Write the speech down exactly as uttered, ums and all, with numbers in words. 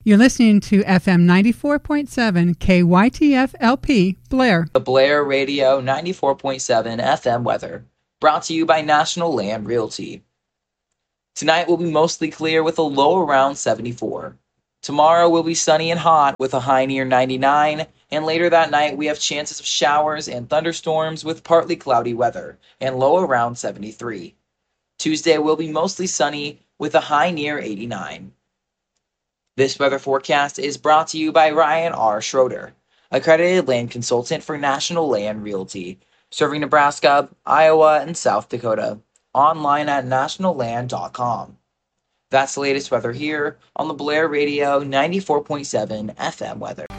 You're listening to F M ninety-four point seven K Y T F L P Blair. The Blair Radio ninety-four point seven F M weather, brought to you by National Land Realty. Tonight will be mostly clear with a low around seventy-four. Tomorrow will be sunny and hot with a high near ninety-nine, and later that night we have chances of showers and thunderstorms with partly cloudy weather and low around seventy-three. Tuesday will be mostly sunny with a high near eighty-nine. This weather forecast is brought to you by Ryan R. Schroeder, accredited land consultant for National Land Realty, serving Nebraska, Iowa, and South Dakota. Online at national land dot com. That's the latest weather here on the Blair Radio ninety-four point seven F M weather.